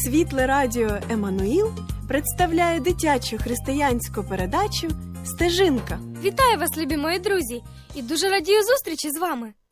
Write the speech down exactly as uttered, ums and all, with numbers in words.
Світле радіо Еммануїл представляє дитячу християнську передачу «Стежинка». Вітаю вас, любі мої друзі, і дуже радію зустрічі з вами.